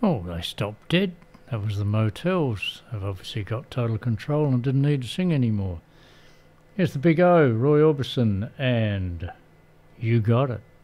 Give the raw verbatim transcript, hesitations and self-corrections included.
Oh, they stopped dead. That was the motels. They've obviously got total control and didn't need to sing anymore. Here's the Big O, Roy Orbison, and You Got It.